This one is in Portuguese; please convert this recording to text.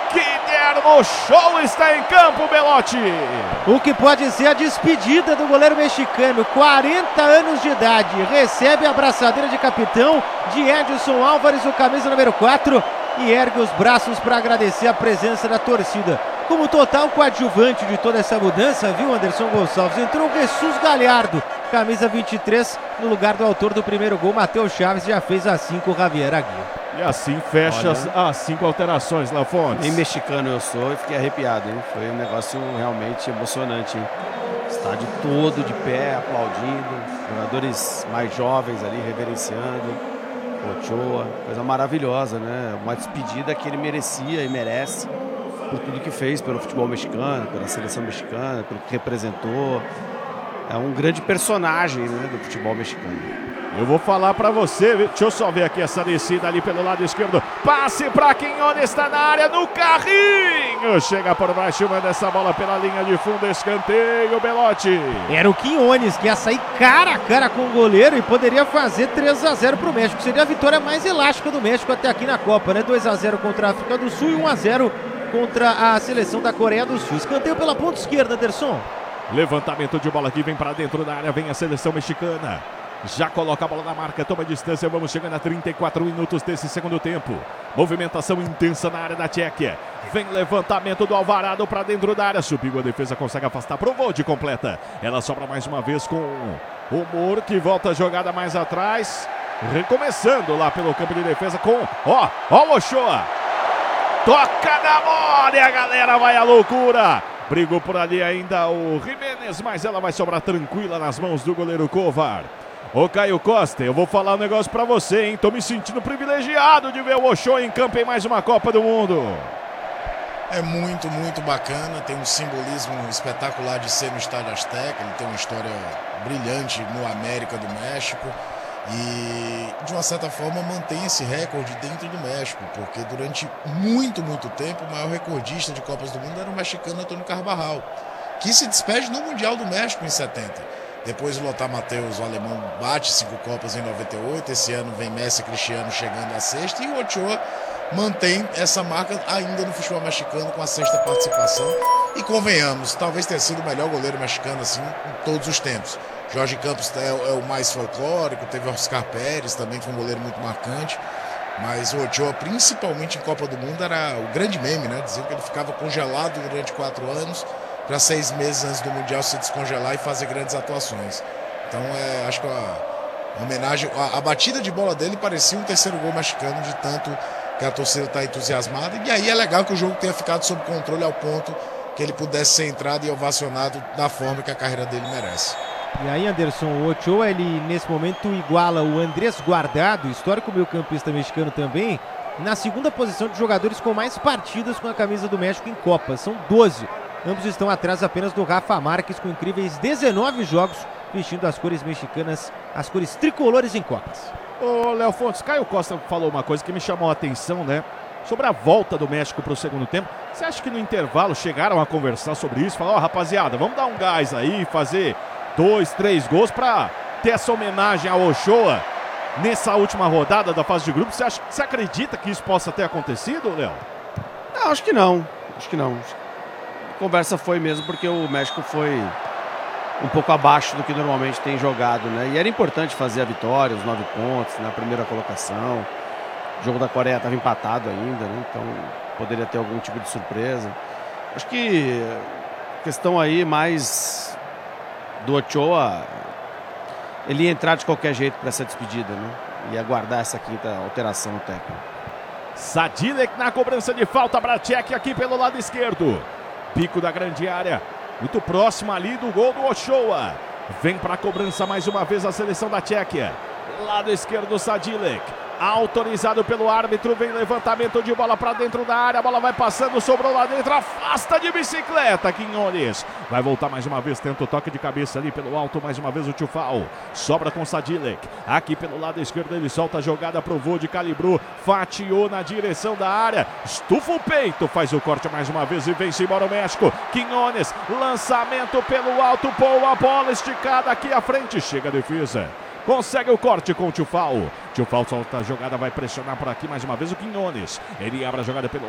Guilherme Ochoa está em campo, Belotti. O que pode ser a despedida do goleiro mexicano, 40 anos de idade, recebe a abraçadeira de capitão de Edson Álvares, o camisa número 4, e ergue os braços para agradecer a presença da torcida. Como total coadjuvante de toda essa mudança, viu, Anderson Gonçalves? Entrou o Jesus Galhardo, camisa 23, no lugar do autor do primeiro gol, Matheus Chaves, já fez a 5, Javier Aguirre. E assim fecha as 5 alterações, Lafontes. Nem mexicano eu sou e fiquei arrepiado, hein? Foi um negócio realmente emocionante, hein? Estádio todo de pé, aplaudindo, jogadores mais jovens ali reverenciando, Ochoa, coisa maravilhosa, né? Uma despedida que ele merecia e merece por tudo que fez pelo futebol mexicano, pela seleção mexicana, pelo que representou. É um grande personagem, né, do futebol mexicano. Eu vou falar pra você, deixa eu só ver aqui essa descida ali pelo lado esquerdo. Passe pra Quinones, está na área, no carrinho. Chega por baixo, manda essa bola pela linha de fundo, escanteio, Belotti. Era o Quinones que ia sair cara a cara com o goleiro e poderia fazer 3-0 pro México. Seria a vitória mais elástica do México até aqui na Copa, né? 2-0 contra a África do Sul e 1-0 contra a seleção da Coreia do Sul. Escanteio pela ponta esquerda, Anderson. Levantamento de bola aqui, vem para dentro da área, vem a seleção mexicana. Já coloca a bola na marca, toma distância, vamos chegando a 34 minutos desse segundo tempo. Movimentação intensa na área da Tchequia. Vem levantamento do Alvarado para dentro da área, subiu a defesa, consegue afastar, provou de completa. Ela sobra mais uma vez com o Mor, que volta a jogada mais atrás. Recomeçando lá pelo campo de defesa com, ó o Ochoa. Toca na bola e a galera vai à loucura. Brigou por ali ainda o Jiménez, mas ela vai sobrar tranquila nas mãos do goleiro Kovar. Ô Caio Costa, eu vou falar um negócio pra você, hein? Tô me sentindo privilegiado de ver o Ochoa em campo em mais uma Copa do Mundo. É muito, muito bacana, tem um simbolismo espetacular de ser no Estádio Azteca, ele tem uma história brilhante no América do México e, de uma certa forma, mantém esse recorde dentro do México, porque durante muito, muito tempo o maior recordista de Copas do Mundo era o mexicano Antônio Carvajal, que se despede no Mundial do México em 70. Depois o Lothar Matthäus, o alemão, bate 5 Copas em 98. Esse ano vem Messi e Cristiano chegando à 6ª. E o Ochoa mantém essa marca ainda no futebol mexicano com a 6ª participação. E convenhamos, talvez tenha sido o melhor goleiro mexicano assim em todos os tempos. Jorge Campos é o mais folclórico, teve Oscar Pérez também, que foi um goleiro muito marcante. Mas o Ochoa, principalmente em Copa do Mundo, era o grande meme, né? Diziam que ele ficava congelado durante 4 anos. Para 6 meses antes do Mundial se descongelar e fazer grandes atuações. Então, acho que a homenagem, a batida de bola dele parecia um terceiro gol mexicano, de tanto que a torcida está entusiasmada. E aí é legal que o jogo tenha ficado sob controle ao ponto que ele pudesse ser entrado e ovacionado da forma que a carreira dele merece. E aí, Anderson, o Ochoa, ele nesse momento iguala o Andrés Guardado, histórico meio-campista mexicano também, na segunda posição de jogadores com mais partidas com a camisa do México em Copa. São 12. Ambos estão atrás apenas do Rafa Márquez, com incríveis 19 jogos vestindo as cores mexicanas, as cores tricolores em Copas. Ô, Léo Fontes, Caio Costa falou uma coisa que me chamou a atenção, né? Sobre a volta do México para o segundo tempo. Você acha que no intervalo chegaram a conversar sobre isso? Falaram, rapaziada, vamos dar um gás aí, fazer 2, 3 gols para ter essa homenagem ao Ochoa nessa última rodada da fase de grupos? Você acredita que isso possa ter acontecido, Léo? Não, acho que não. A conversa foi mesmo porque o México foi um pouco abaixo do que normalmente tem jogado, né? E era importante fazer a vitória, os 9 pontos na primeira colocação. O jogo da Coreia estava empatado ainda, né? Então poderia ter algum tipo de surpresa. Acho que a questão aí mais do Ochoa, ele ia entrar de qualquer jeito para essa despedida, né? E aguardar essa 5ª alteração no técnico. Sadilek na cobrança de falta para Tchequia aqui pelo lado esquerdo. Pico da grande área, muito próximo ali do gol do Ochoa. Vem para a cobrança mais uma vez a seleção da Tchequia. Lado esquerdo, Sadilek. Autorizado pelo árbitro, vem levantamento de bola para dentro da área, a bola vai passando, sobrou lá dentro, afasta de bicicleta, Quinones. Vai voltar mais uma vez, tenta o toque de cabeça ali pelo alto, mais uma vez o Tchufal. Sobra com Sadilek, aqui pelo lado esquerdo ele solta a jogada, provou de calibrou, fatiou na direção da área, estufa o peito, faz o corte mais uma vez e vence embora o México. Quinones, lançamento pelo alto, pô, a bola esticada aqui à frente, chega a defesa. Consegue o corte com o Tchufal. Tchufal solta a jogada, vai pressionar por aqui mais uma vez o Quinones. Ele abre a jogada pelo